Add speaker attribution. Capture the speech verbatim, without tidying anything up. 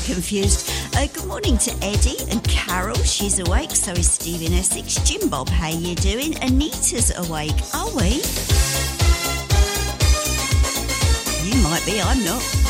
Speaker 1: confused. Uh, good morning to Eddie and Carol. She's awake. So is Steve in Essex. Jim Bob, how you doing? Anita's awake. Are we? You might be. I'm not.